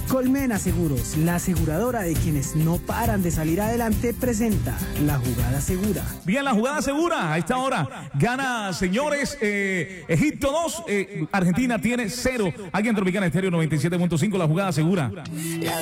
Colmena Seguros, la aseguradora de quienes no paran de salir adelante, presenta la jugada segura. Bien, la jugada segura. A esta hora gana, señores, Egipto 2, Argentina tiene 0. Aquí en Tropicana Estéreo 97.5, la jugada segura.